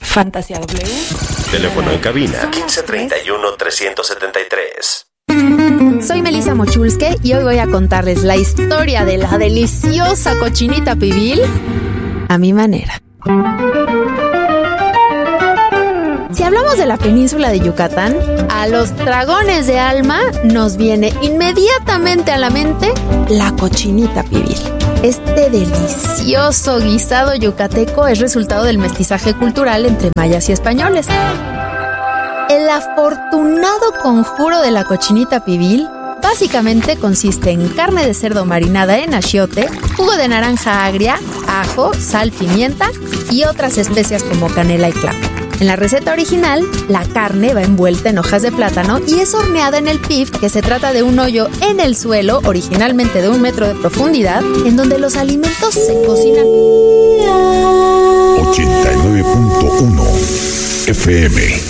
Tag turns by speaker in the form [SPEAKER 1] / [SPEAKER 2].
[SPEAKER 1] Fantasía W.
[SPEAKER 2] Teléfono en cabina 1531-373.
[SPEAKER 3] Soy Melissa Mochulske y hoy voy a contarles la historia de la deliciosa cochinita pibil a mi manera. Si hablamos de la península de Yucatán, a los dragones de alma nos viene inmediatamente a la mente la cochinita pibil. Este delicioso guisado yucateco es resultado del mestizaje cultural entre mayas y españoles. El afortunado conjuro de la cochinita pibil básicamente consiste en carne de cerdo marinada en achiote, jugo de naranja agria, ajo, sal, pimienta y otras especias como canela y clavo. En la receta original, la carne va envuelta en hojas de plátano y es horneada en el pif, que se trata de un hoyo en el suelo, originalmente de 1 metro de profundidad, en donde los alimentos se cocinan.
[SPEAKER 4] 89.1 FM